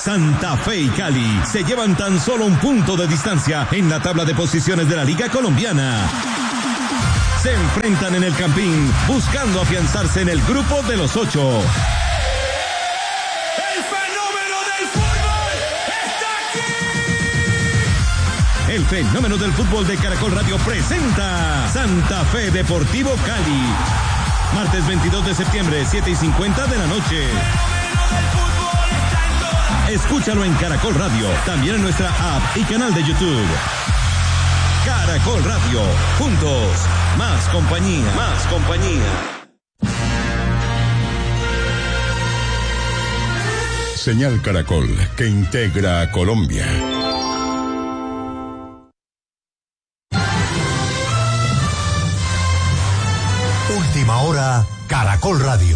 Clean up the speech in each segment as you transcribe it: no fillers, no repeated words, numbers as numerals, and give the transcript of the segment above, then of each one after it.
Santa Fe y Cali se llevan tan solo un punto de distancia en la tabla de posiciones de la Liga Colombiana. Se enfrentan en el Campín buscando afianzarse en el grupo de los 8. El fenómeno del fútbol de Caracol Radio presenta Santa Fe Deportivo Cali. Martes 22 de septiembre, 7:50 de la noche. Escúchalo en Caracol Radio, también en nuestra app y canal de YouTube. Caracol Radio, juntos, más compañía, más compañía. Señal Caracol, que integra a Colombia. Última hora, Caracol Radio.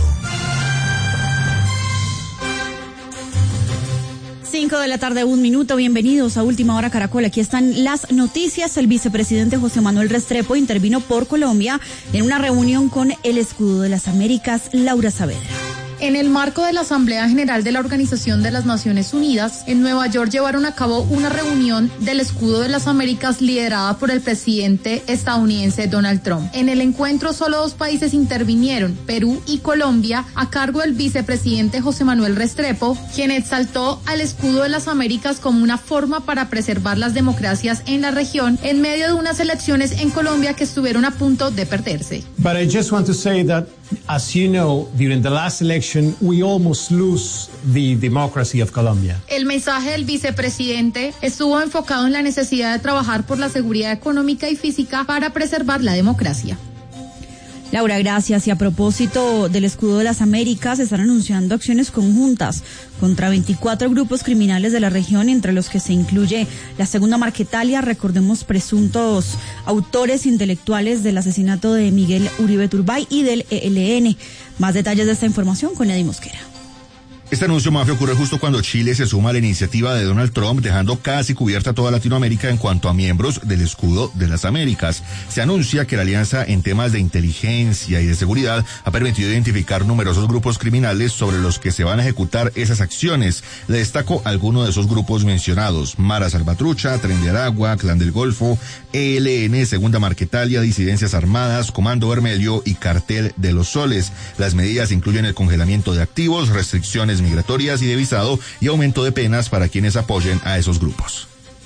5 de la tarde, 1 minuto. Bienvenidos a Última Hora Caracol. Aquí están las noticias. El vicepresidente José Manuel Restrepo intervino por Colombia en una reunión con el Escudo de las Américas, Laura Saavedra. En el marco de la Asamblea General de la Organización de las Naciones Unidas, en Nueva York llevaron a cabo una reunión del Escudo de las Américas liderada por el presidente estadounidense Donald Trump. En el encuentro solo 2 países intervinieron, Perú y Colombia, a cargo del vicepresidente José Manuel Restrepo, quien exaltó al Escudo de las Américas como una forma para preservar las democracias en la región en medio de unas elecciones en Colombia que estuvieron a punto de perderse. But I just want to say that, as you know, during the last election, we almost lose the democracy of Colombia. El mensaje del vicepresidente estuvo enfocado en la necesidad de trabajar por la seguridad económica y física para preservar la democracia. Laura, gracias. Y a propósito del Escudo de las Américas, se están anunciando acciones conjuntas contra 24 grupos criminales de la región, entre los que se incluye la Segunda Marquetalia, recordemos, presuntos autores intelectuales del asesinato de Miguel Uribe Turbay y del ELN. Más detalles de esta información con Eddie Mosquera. Este anuncio, Mafia, ocurre justo cuando Chile se suma a la iniciativa de Donald Trump, dejando casi cubierta toda Latinoamérica en cuanto a miembros del Escudo de las Américas. Se anuncia que la alianza en temas de inteligencia y de seguridad ha permitido identificar numerosos grupos criminales sobre los que se van a ejecutar esas acciones. Le destaco algunos de esos grupos mencionados: Mara Salvatrucha, Tren de Aragua, Clan del Golfo, ELN, Segunda Marquetalia, Disidencias Armadas, Comando Vermelho y Cartel de los Soles. Las medidas incluyen el congelamiento de activos, restricciones migratorias y de visado y aumento de penas para quienes apoyen a esos grupos.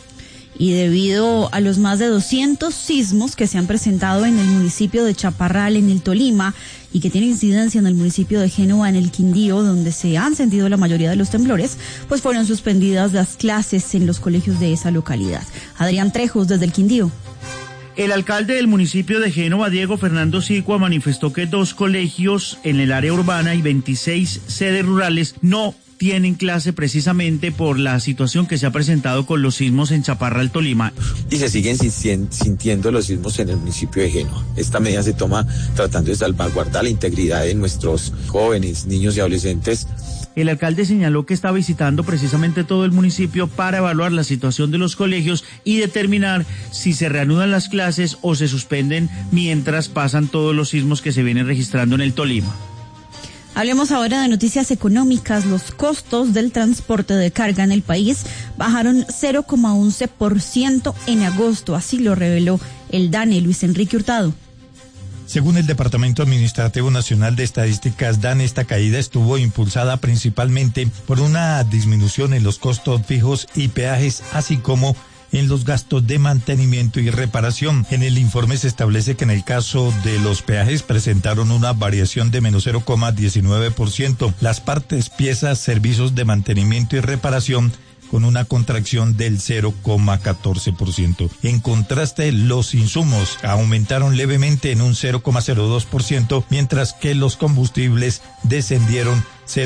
Y debido a los más de 200 sismos que se han presentado en el municipio de Chaparral, en el Tolima, y que tienen incidencia en el municipio de Génova, en el Quindío, donde se han sentido la mayoría de los temblores, pues fueron suspendidas las clases en los colegios de esa localidad. Adrián Trejos, desde el Quindío. El alcalde del municipio de Génova, Diego Fernando Sicua, manifestó que 2 colegios en el área urbana y 26 sedes rurales no tienen clase precisamente por la situación que se ha presentado con los sismos en Chaparral, Tolima. Y se siguen sintiendo los sismos en el municipio de Génova. Esta medida se toma tratando de salvaguardar la integridad de nuestros jóvenes, niños y adolescentes. El alcalde señaló que está visitando precisamente todo el municipio para evaluar la situación de los colegios y determinar si se reanudan las clases o se suspenden mientras pasan todos los sismos que se vienen registrando en el Tolima. Hablemos ahora de noticias económicas. Los costos del transporte de carga en el país bajaron 0,11% en agosto, así lo reveló el DANE, Luis Enrique Hurtado. Según el Departamento Administrativo Nacional de Estadísticas, DANE, esta caída estuvo impulsada principalmente por una disminución en los costos fijos y peajes, así como en los gastos de mantenimiento y reparación. En el informe se establece que en el caso de los peajes presentaron una variación de menos 0,19%. Las partes, piezas, servicios de mantenimiento y reparación con una contracción del 0,14%. En contraste, los insumos aumentaron levemente en un 0,02%, mientras que los combustibles descendieron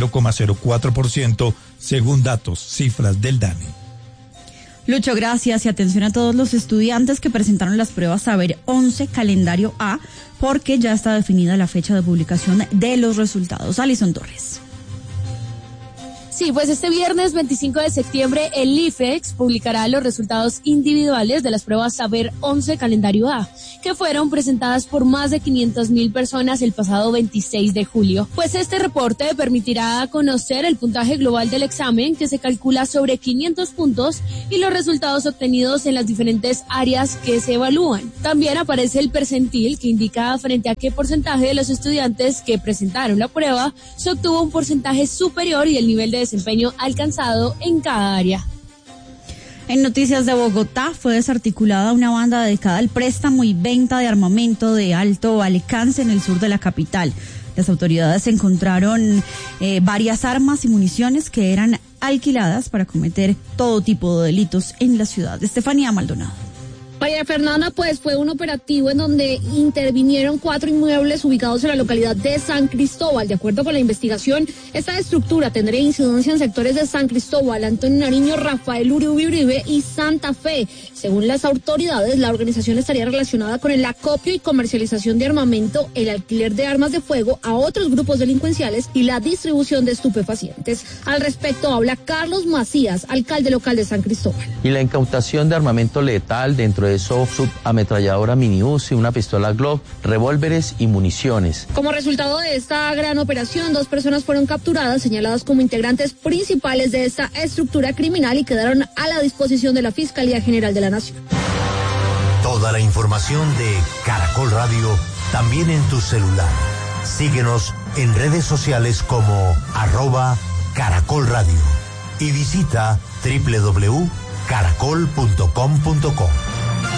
0,04%, según cifras del DANE. Lucho, gracias y atención a todos los estudiantes que presentaron las pruebas Saber 11 calendario A, porque ya está definida la fecha de publicación de los resultados. Alison Torres. Sí, pues este viernes 25 de septiembre el IFEX publicará los resultados individuales de las pruebas Saber 11 Calendario A, que fueron presentadas por más de 500.000 personas el pasado 26 de julio. Pues este reporte permitirá conocer el puntaje global del examen, que se calcula sobre 500 puntos, y los resultados obtenidos en las diferentes áreas que se evalúan. También aparece el percentil, que indica frente a qué porcentaje de los estudiantes que presentaron la prueba se obtuvo un porcentaje superior y el nivel de desempeño alcanzado en cada área. En noticias de Bogotá, fue desarticulada una banda dedicada al préstamo y venta de armamento de alto alcance en el sur de la capital. Las autoridades encontraron varias armas y municiones que eran alquiladas para cometer todo tipo de delitos en la ciudad. Estefanía Maldonado. María Fernanda, pues fue un operativo en donde intervinieron 4 inmuebles ubicados en la localidad de San Cristóbal. De acuerdo con la investigación, esta estructura tendría incidencia en sectores de San Cristóbal, Antonio Nariño, Rafael Uribe y Santa Fe. Según las autoridades, la organización estaría relacionada con el acopio y comercialización de armamento, el alquiler de armas de fuego a otros grupos delincuenciales y la distribución de estupefacientes. Al respecto habla Carlos Macías, alcalde local de San Cristóbal. Y la incautación de armamento letal, dentro de eso subametralladora mini Uzi, una pistola Glock, revólveres y municiones. Como resultado de esta gran operación, 2 personas fueron capturadas, señaladas como integrantes principales de esta estructura criminal y quedaron a la disposición de la Fiscalía General de la Nación. Toda la información de Caracol Radio también en tu celular. Síguenos en redes sociales como @Caracol Radio y visita www.caracol.com.co.